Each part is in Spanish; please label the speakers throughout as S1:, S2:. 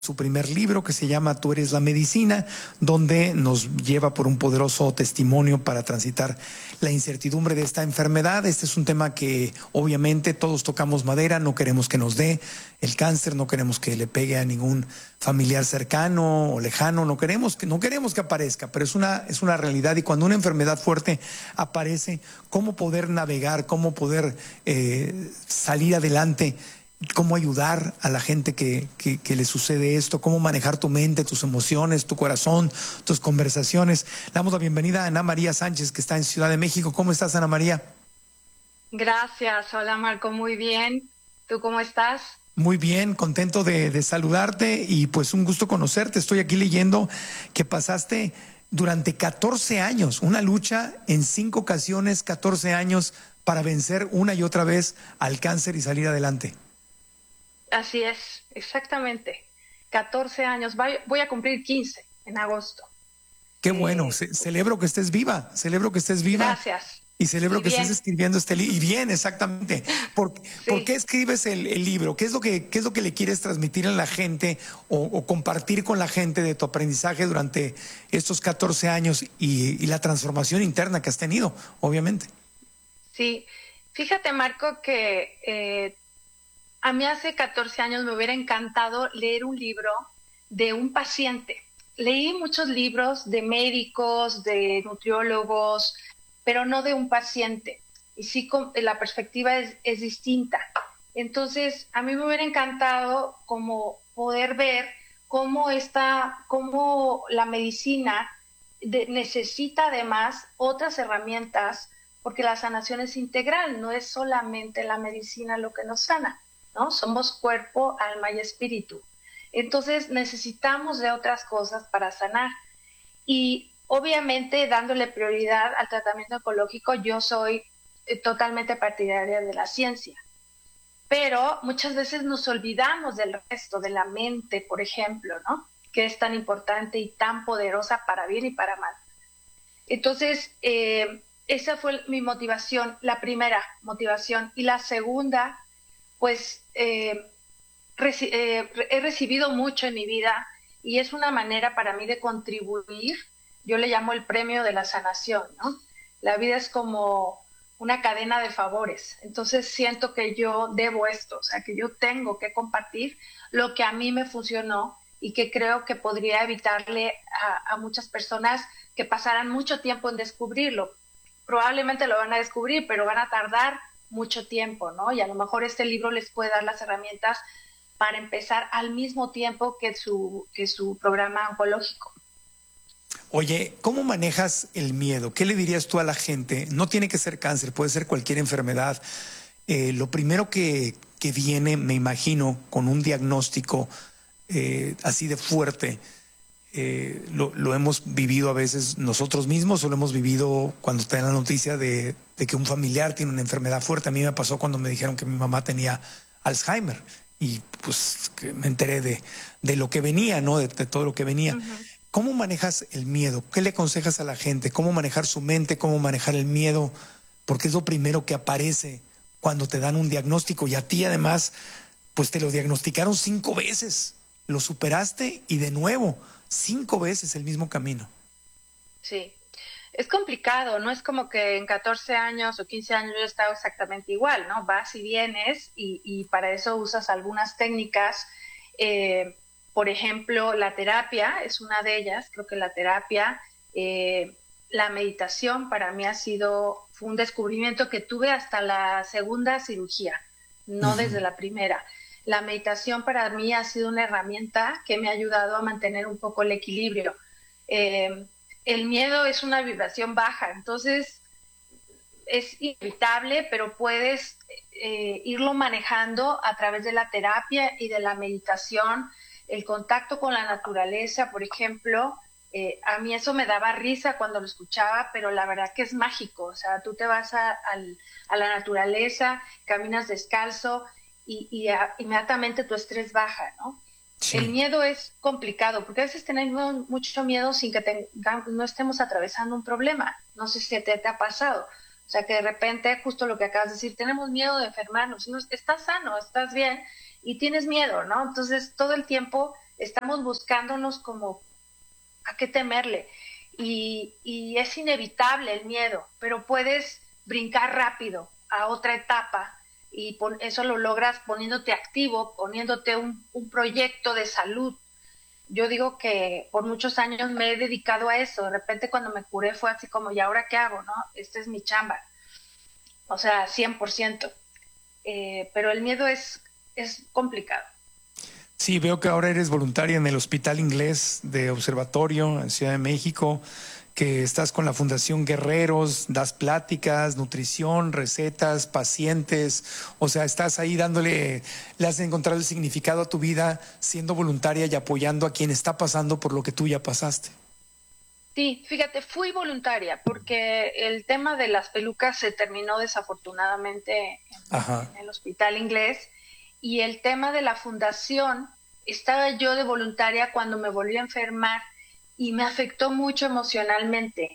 S1: su primer libro que se llama Tú eres la medicina, donde nos lleva por un poderoso testimonio para transitar la incertidumbre de esta enfermedad. Este es un tema que obviamente todos tocamos madera, no queremos que nos dé el cáncer, no queremos que le pegue a ningún familiar cercano o lejano, no queremos que aparezca, pero es una realidad. Y cuando una enfermedad fuerte aparece, cómo poder navegar, cómo poder salir adelante, cómo ayudar a la gente que le sucede esto, cómo manejar tu mente, tus emociones, tu corazón, tus conversaciones. Le damos la bienvenida a Ana María Sánchez, que está en Ciudad de México. ¿Cómo estás, Ana María?
S2: Gracias, hola Marco, muy bien. ¿Tú cómo estás?
S1: Muy bien, contento de saludarte y pues un gusto conocerte. Estoy aquí leyendo que pasaste durante 14 años, una lucha en 5 ocasiones, 14 años para vencer una y otra vez al cáncer y salir adelante.
S2: Así es, exactamente. 14 años, voy a cumplir 15 en agosto.
S1: Qué bueno, celebro que estés viva,
S2: Gracias.
S1: y celebro
S2: Y
S1: que estés
S2: bien,
S1: escribiendo este libro. Y bien, exactamente. ¿Por qué
S2: sí.
S1: escribes el libro? ¿Qué es lo que le quieres transmitir a la gente o compartir con la gente de tu aprendizaje durante estos 14 años y la transformación interna que has tenido, obviamente?
S2: Sí, fíjate Marco que a mí hace 14 años me hubiera encantado leer un libro de un paciente. Leí muchos libros de médicos, de nutriólogos, pero no de un paciente. Y sí, la perspectiva es distinta. Entonces, a mí me hubiera encantado como poder ver cómo la medicina necesita además otras herramientas, porque la sanación es integral, no es solamente la medicina lo que nos sana, ¿no? Somos cuerpo, alma y espíritu. Entonces necesitamos de otras cosas para sanar. Y obviamente dándole prioridad al tratamiento oncológico, yo soy totalmente partidaria de la ciencia. Pero muchas veces nos olvidamos del resto, de la mente, por ejemplo, ¿no? Que es tan importante y tan poderosa para bien y para mal. Entonces, esa fue mi motivación, la primera motivación. Y la segunda, pues he recibido mucho en mi vida y es una manera para mí de contribuir. Yo le llamo el premio de la sanación, ¿no? La vida es como una cadena de favores. Entonces siento que yo debo esto, o sea, que yo tengo que compartir lo que a mí me funcionó y que creo que podría evitarle a muchas personas que pasaran mucho tiempo en descubrirlo. Probablemente lo van a descubrir, pero van a tardar mucho tiempo, ¿no? Y a lo mejor este libro les puede dar las herramientas para empezar al mismo tiempo que su programa oncológico.
S1: Oye, ¿cómo manejas el miedo? ¿Qué le dirías tú a la gente? No tiene que ser cáncer, puede ser cualquier enfermedad. Lo primero que viene, me imagino, con un diagnóstico así de fuerte, lo hemos vivido a veces nosotros mismos o lo hemos vivido cuando te dan la noticia de que un familiar tiene una enfermedad fuerte. A mí me pasó cuando me dijeron que mi mamá tenía Alzheimer y pues que me enteré de lo que venía, ¿no? De todo lo que venía.
S2: Uh-huh.
S1: ¿Cómo manejas el miedo? ¿Qué le aconsejas a la gente? ¿Cómo manejar su mente? ¿Cómo manejar el miedo? Porque es lo primero que aparece cuando te dan un diagnóstico y a ti además, pues te lo diagnosticaron 5 veces. Lo superaste y de nuevo, 5 veces el mismo camino.
S2: Sí, es complicado, no es como que en 14 años o 15 años yo he estado exactamente igual, ¿no? Vas y vienes y para eso usas algunas técnicas. Por ejemplo, la terapia es una de ellas. Creo que la terapia, la meditación para mí fue un descubrimiento que tuve hasta la segunda cirugía, no
S1: Uh-huh.
S2: desde la primera. La meditación para mí ha sido una herramienta que me ha ayudado a mantener un poco el equilibrio. Eh, el miedo es una vibración baja, entonces es inevitable, pero puedes irlo manejando a través de la terapia y de la meditación, el contacto con la naturaleza, por ejemplo. A mí eso me daba risa cuando lo escuchaba, pero la verdad que es mágico. O sea, tú te vas a la naturaleza, caminas descalzo y inmediatamente tu estrés baja, ¿no? El
S1: Sí.
S2: miedo es complicado porque a veces tenemos mucho miedo sin que no estemos atravesando un problema. No sé si te ha pasado. O sea, que de repente, justo lo que acabas de decir, tenemos miedo de enfermarnos. No, estás sano, estás bien y tienes miedo, ¿no? Entonces, todo el tiempo estamos buscándonos como a qué temerle. Y es inevitable el miedo, pero puedes brincar rápido a otra etapa y eso lo logras poniéndote activo, poniéndote un proyecto de salud. Yo digo que por muchos años me he dedicado a eso. De repente cuando me curé fue así como, ¿y ahora qué hago? ¿No? Esta es mi chamba. O sea, 100%. Pero el miedo es complicado.
S1: Sí, veo que ahora eres voluntaria en el Hospital Inglés de Observatorio en Ciudad de México, que estás con la Fundación Guerreros, das pláticas, nutrición, recetas, pacientes, o sea, estás ahí le has encontrado el significado a tu vida siendo voluntaria y apoyando a quien está pasando por lo que tú ya pasaste.
S2: Sí, fíjate, fui voluntaria porque el tema de las pelucas se terminó desafortunadamente en el Hospital Inglés, y el tema de la fundación, estaba yo de voluntaria cuando me volví a enfermar y me afectó mucho emocionalmente.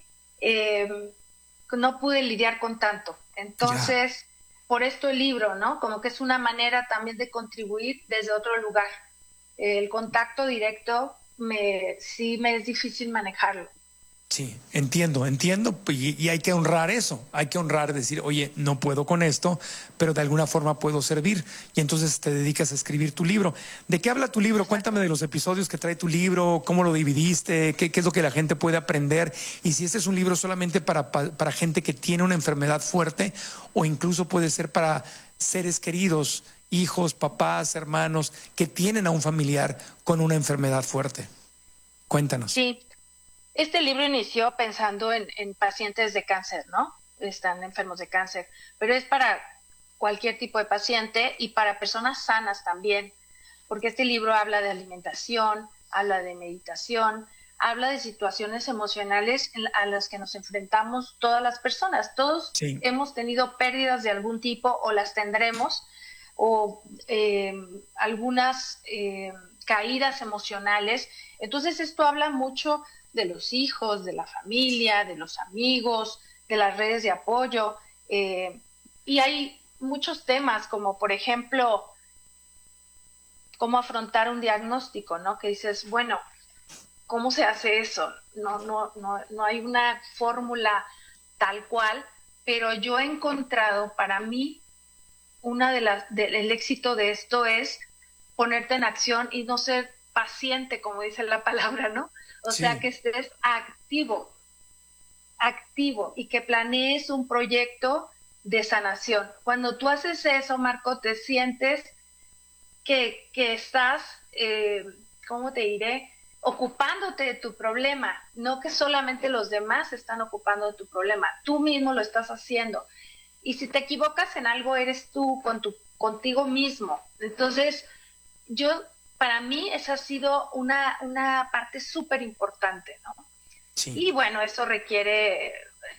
S2: No pude lidiar con tanto. Entonces, por esto el libro, ¿no? Como que es una manera también de contribuir desde otro lugar. El contacto directo sí me es difícil manejarlo.
S1: Sí, entiendo, y hay que honrar eso, hay que honrar, decir, oye, no puedo con esto, pero de alguna forma puedo servir, y entonces te dedicas a escribir tu libro. ¿De qué habla tu libro? Cuéntame de los episodios que trae tu libro, cómo lo dividiste, qué es lo que la gente puede aprender, y si este es un libro solamente para gente que tiene una enfermedad fuerte, o incluso puede ser para seres queridos, hijos, papás, hermanos, que tienen a un familiar con una enfermedad fuerte. Cuéntanos.
S2: Sí. Este libro inició pensando en pacientes de cáncer, ¿no? Están enfermos de cáncer, pero es para cualquier tipo de paciente y para personas sanas también, porque este libro habla de alimentación, habla de meditación, habla de situaciones emocionales a las que nos enfrentamos todas las personas. Todos hemos tenido pérdidas de algún tipo o las tendremos, o algunas caídas emocionales. Entonces esto habla mucho de los hijos, de la familia, de los amigos, de las redes de apoyo. Y hay muchos temas, como por ejemplo, cómo afrontar un diagnóstico, ¿no? Que dices, bueno, ¿cómo se hace eso? No hay una fórmula tal cual, pero yo he encontrado, para mí, el éxito de esto es ponerte en acción y no ser paciente, como dice la palabra, ¿no? O sea, que estés activo, y que planees un proyecto de sanación. Cuando tú haces eso, Marco, te sientes que estás, ¿cómo te diré?, ocupándote de tu problema, no que solamente los demás están ocupando de tu problema, tú mismo lo estás haciendo. Y si te equivocas en algo, eres tú contigo mismo. Entonces, para mí esa ha sido una parte súper importante, ¿no? Sí. Y bueno, eso requiere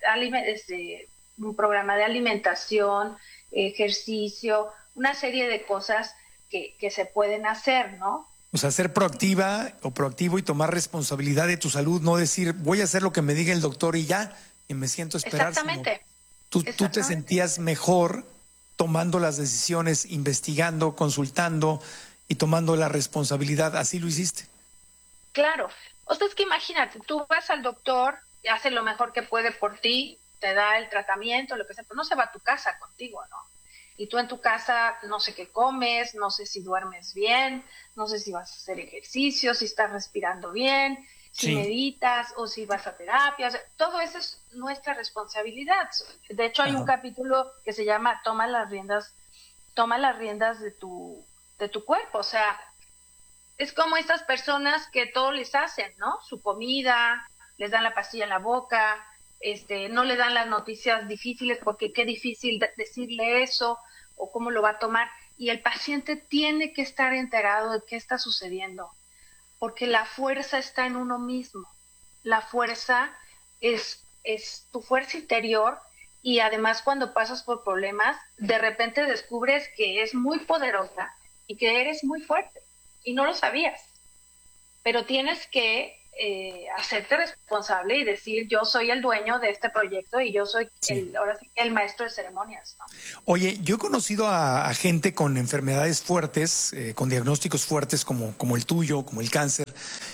S2: un programa de alimentación, ejercicio, una serie de cosas que se pueden hacer, ¿no?
S1: O sea, ser proactiva o proactivo y tomar responsabilidad de tu salud, no decir, voy a hacer lo que me diga el doctor y ya, y me siento a esperar.
S2: Exactamente.
S1: Tú te sentías mejor tomando las decisiones, investigando, consultando y tomando la responsabilidad. ¿Así lo hiciste?
S2: Claro. O sea, es que imagínate, tú vas al doctor, hace lo mejor que puede por ti, te da el tratamiento, lo que sea, pero no se va a tu casa contigo, ¿no? Y tú en tu casa no sé qué comes, no sé si duermes bien, no sé si vas a hacer ejercicio, si estás respirando bien, si meditas o si vas a terapia. O sea, todo eso es nuestra responsabilidad. De hecho, hay un capítulo que se llama Toma las riendas de tu cuerpo. O sea, es como estas personas que todo les hacen, ¿no? Su comida, les dan la pastilla en la boca, no le dan las noticias difíciles porque qué difícil decirle eso o cómo lo va a tomar. Y el paciente tiene que estar enterado de qué está sucediendo, porque la fuerza está en uno mismo. La fuerza es tu fuerza interior, y además cuando pasas por problemas, de repente descubres que es muy poderosa y que eres muy fuerte y no lo sabías. Pero tienes que hacerte responsable y decir yo soy el dueño de este proyecto y yo soy ahora sí que el maestro de ceremonias, ¿no?
S1: Oye, yo he conocido a gente con enfermedades fuertes, con diagnósticos fuertes como el tuyo, como el cáncer,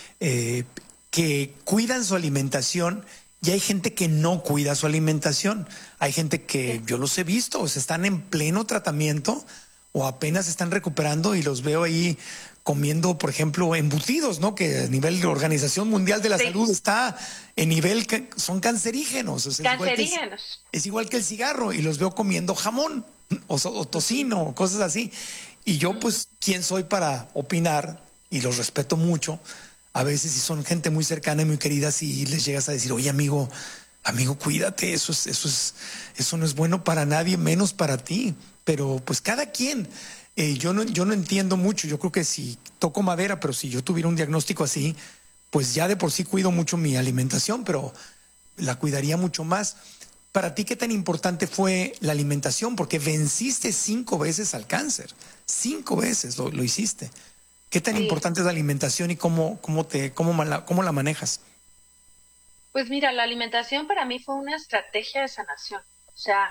S1: que cuidan su alimentación y hay gente que no cuida su alimentación. Hay gente que yo los he visto, o sea, están en pleno tratamiento o apenas están recuperando y los veo ahí comiendo, por ejemplo, embutidos, ¿no? Que a nivel de Organización Mundial de la Salud está en nivel que son cancerígenos. O sea,
S2: Cancerígenos.
S1: es igual que el cigarro y los veo comiendo jamón o tocino o cosas así. Y yo, pues, ¿quién soy para opinar? Y los respeto mucho. A veces si son gente muy cercana y muy querida, si les llegas a decir, oye, amigo, cuídate, eso no es bueno para nadie, menos para ti. Pero pues cada quien, yo no entiendo mucho. Yo creo que si toco madera, pero si yo tuviera un diagnóstico así, pues ya de por sí cuido mucho mi alimentación, pero la cuidaría mucho más. Para ti, ¿qué tan importante fue la alimentación? Porque venciste 5 veces al cáncer. 5 veces lo hiciste. ¿Qué tan importante es la alimentación y cómo la manejas?
S2: Pues mira, la alimentación para mí fue una estrategia de sanación. O sea,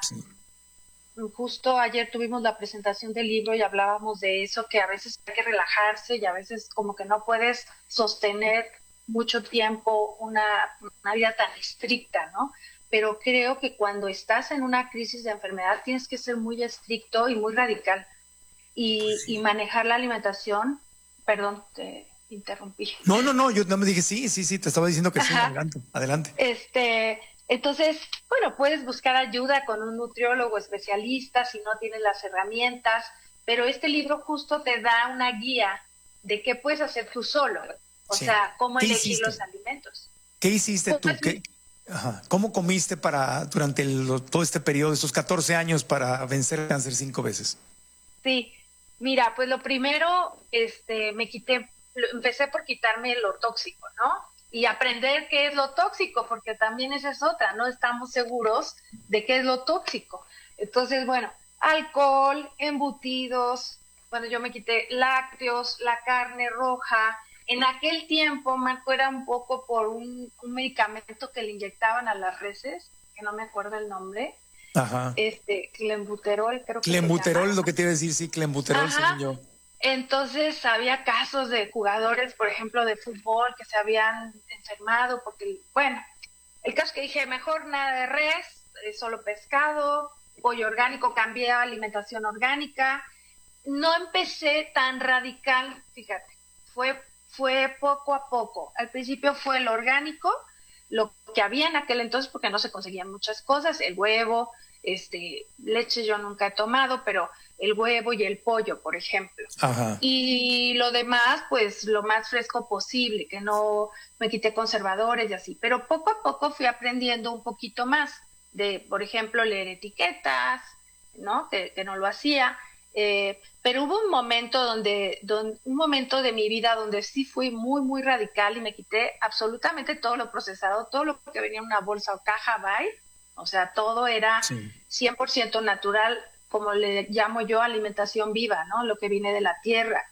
S2: justo ayer tuvimos la presentación del libro y hablábamos de eso, que a veces hay que relajarse y a veces como que no puedes sostener mucho tiempo una vida tan estricta, ¿no? Pero creo que cuando estás en una crisis de enfermedad tienes que ser muy estricto y muy radical y manejar la alimentación. Perdón, te interrumpí.
S1: No, yo no me dije sí, te estaba diciendo que sí, adelante.
S2: Entonces, bueno, puedes buscar ayuda con un nutriólogo especialista si no tienes las herramientas, pero este libro justo te da una guía de qué puedes hacer tú solo, o sea, cómo elegir los alimentos.
S1: ¿Qué hiciste tú?
S2: Pues,
S1: ¿Cómo comiste durante todo este periodo, estos 14 años para vencer el cáncer 5 veces?
S2: Sí, mira, pues lo primero, empecé por quitarme lo tóxico, ¿no? Y aprender qué es lo tóxico, porque también esa es otra, no estamos seguros de qué es lo tóxico. Entonces, bueno, alcohol, embutidos, bueno, yo me quité lácteos, la carne roja. En aquel tiempo, Marco, era un poco por un medicamento que le inyectaban a las reses, que no me acuerdo el nombre.
S1: Ajá.
S2: Clenbuterol, creo que
S1: Clenbuterol es lo que te iba a decir, sí, clenbuterol, según yo.
S2: Entonces había casos de jugadores, por ejemplo, de fútbol que se habían enfermado porque, bueno, el caso es que dije, mejor nada de res, solo pescado, pollo orgánico, cambié a alimentación orgánica. No empecé tan radical, fíjate, fue poco a poco. Al principio fue el orgánico, lo que había en aquel entonces, porque no se conseguían muchas cosas, el huevo, leche yo nunca he tomado, pero el huevo y el pollo, por ejemplo.
S1: Ajá.
S2: Y lo demás, pues lo más fresco posible, que no me quité conservadores y así. Pero poco a poco fui aprendiendo un poquito más de, por ejemplo, leer etiquetas, ¿no? Que no lo hacía. Pero hubo un momento un momento de mi vida donde sí fui muy, muy radical y me quité absolutamente todo lo procesado, todo lo que venía en una bolsa o caja by, o sea, todo era 100% natural, como le llamo yo, alimentación viva, ¿no? Lo que viene de la tierra,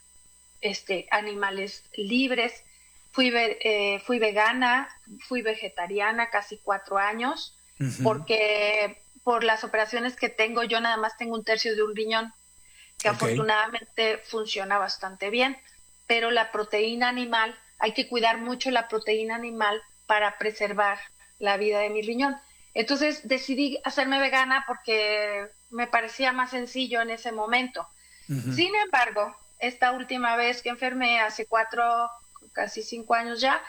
S2: animales libres. Fui vegana, fui vegetariana casi 4 años, porque por las operaciones que tengo, yo nada más tengo 1/3 de un riñón, que afortunadamente funciona bastante bien, pero la proteína animal, hay que cuidar mucho la proteína animal para preservar la vida de mi riñón. Entonces decidí hacerme vegana porque me parecía más sencillo en ese momento. Sin embargo, esta última vez que enfermé, hace 4, casi 5 años ya,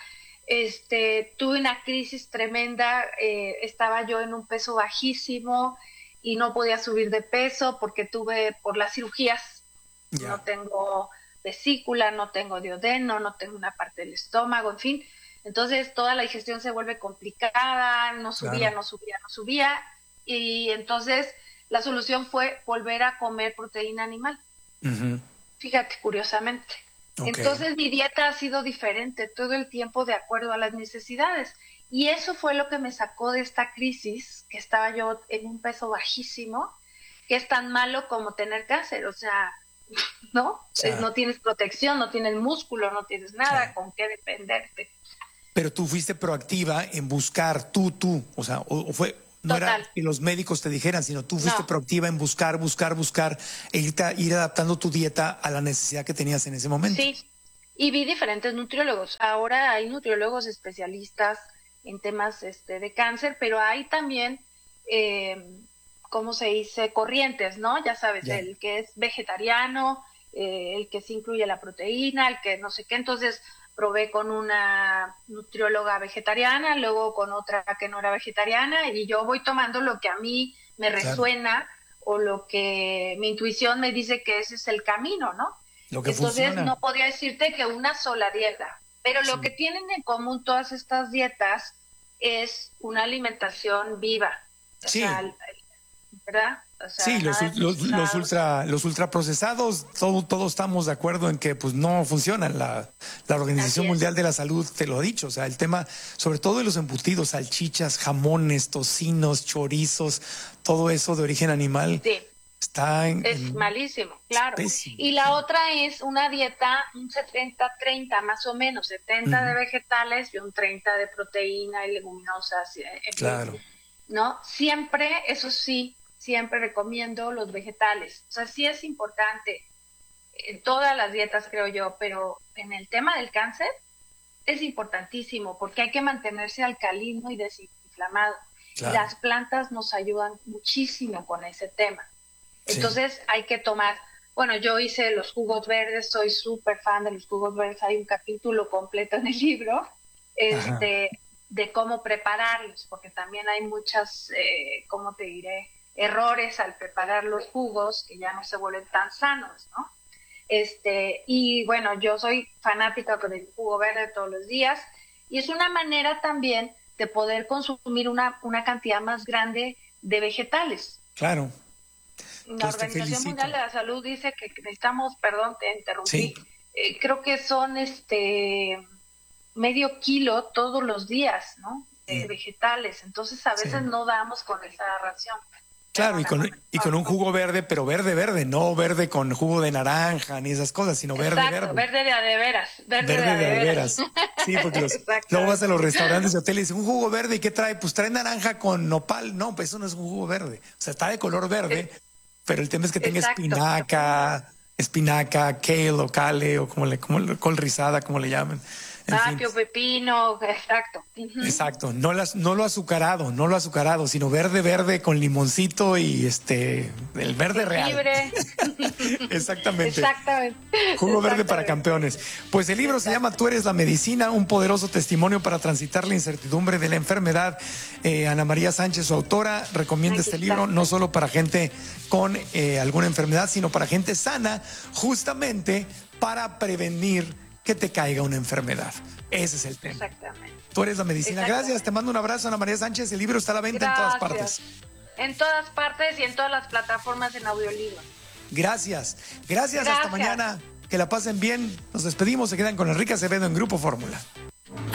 S2: tuve una crisis tremenda, estaba yo en un peso bajísimo y no podía subir de peso porque por las cirugías, no tengo vesícula, no tengo duodeno, no tengo una parte del estómago, en fin. Entonces toda la digestión se vuelve complicada, no subía, y entonces la solución fue volver a comer proteína animal. Fíjate, curiosamente. Entonces mi dieta ha sido diferente todo el tiempo de acuerdo a las necesidades. Y eso fue lo que me sacó de esta crisis, que estaba yo en un peso bajísimo, que es tan malo como tener cáncer, o sea, ¿no? No tienes protección, no tienes músculo, no tienes nada con qué defenderte.
S1: Pero tú fuiste proactiva en buscar, o sea, o fue, no
S2: Total.
S1: era que los médicos te dijeran, sino tú fuiste
S2: No.
S1: proactiva en buscar, e ir adaptando tu dieta a la necesidad que tenías en ese momento.
S2: Sí, y vi diferentes nutriólogos. Ahora hay nutriólogos especialistas en temas de cáncer, pero hay también, ¿cómo se dice? Corrientes, ¿no? Ya sabes,
S1: Ya.
S2: el que es vegetariano, el que sí incluye la proteína, el que no sé qué. Entonces probé con una nutrióloga vegetariana, luego con otra que no era vegetariana, y yo voy tomando lo que a mí me resuena o lo que mi intuición me dice que ese es el camino, ¿no?
S1: Lo que
S2: Entonces
S1: funciona.
S2: no podría decirte que una sola dieta, pero lo
S1: Sí.
S2: que tienen en común todas estas dietas es una alimentación viva, o
S1: Sí.
S2: sea, ¿verdad? O sea,
S1: Sí,
S2: nada de procesados.
S1: los ultraprocesados, todos estamos de acuerdo en que pues no funcionan. La Organización
S2: Así es.
S1: Mundial de la Salud te lo ha dicho. O sea, el tema, sobre todo de los embutidos, salchichas, jamones, tocinos, chorizos, todo eso de origen animal
S2: Sí.
S1: está
S2: Es malísimo, claro.
S1: pésimo.
S2: Y la otra es una dieta, un 70-30 más o menos, 70 de vegetales y un 30 de proteína y leguminosas. En fin,
S1: Claro.
S2: ¿no? Siempre, eso sí, siempre recomiendo los vegetales. O sea, sí es importante en todas las dietas, creo yo, pero en el tema del cáncer es importantísimo porque hay que mantenerse alcalino y desinflamado.
S1: Claro.
S2: Y las plantas nos ayudan muchísimo con ese tema.
S1: Sí.
S2: Entonces hay que tomar, bueno, yo hice los jugos verdes, soy súper fan de los jugos verdes, hay un capítulo completo en el libro de cómo prepararlos, porque también hay muchas, ¿cómo te diré?, errores al preparar los jugos que ya no se vuelven tan sanos, ¿no? Y bueno, yo soy fanática del jugo verde todos los días y es una manera también de poder consumir una cantidad más grande de vegetales.
S1: Claro.
S2: La
S1: Pues te
S2: Organización
S1: felicito.
S2: Mundial de la Salud dice que necesitamos, perdón, te interrumpí,
S1: Sí.
S2: creo que son medio kilo todos los días, ¿no? De vegetales. Entonces a veces
S1: Sí.
S2: no damos con esa ración.
S1: Claro, y con un jugo verde, pero verde, no verde con jugo de naranja ni esas cosas, sino verde.
S2: Verde de a de veras.
S1: Verde de a de veras. Sí, porque luego vas a los restaurantes y hoteles y dicen, un jugo verde, ¿y qué trae? Pues trae naranja con nopal. No, pues eso no es un jugo verde. O sea, está de color verde, pero el tema es que tenga espinaca, kale o kale, o col rizada, como le llaman.
S2: Apio, pepino, exacto.
S1: Exacto, no lo azucarado, sino verde con limoncito y el verde real.
S2: Libre.
S1: Exactamente.
S2: Exactamente.
S1: Jugo verde para campeones. Pues el libro se llama Tú eres la medicina, un poderoso testimonio para transitar la incertidumbre de la enfermedad. Ana María Sánchez, su autora, recomienda este libro no solo para gente con alguna enfermedad, sino para gente sana, justamente para prevenir que te caiga una enfermedad. Ese es el tema.
S2: Exactamente.
S1: Tú eres la medicina. Gracias, te mando un abrazo, Ana María Sánchez. El libro está a la venta en todas partes.
S2: En todas partes y en todas las plataformas en audiolibro.
S1: Gracias, hasta mañana. Que la pasen bien. Nos despedimos, se quedan con Enrique Acevedo en Grupo Fórmula.